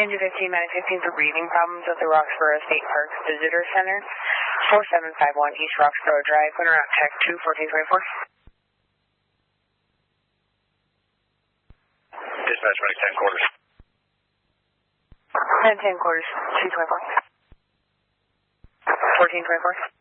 Ninja 15-15 for breathing problems at the Roxborough State Park Visitor Center. 4751 East Roxborough Drive. Winter out check 21424. Dispatch running 10 quarters. 10 quarters 224. 1424.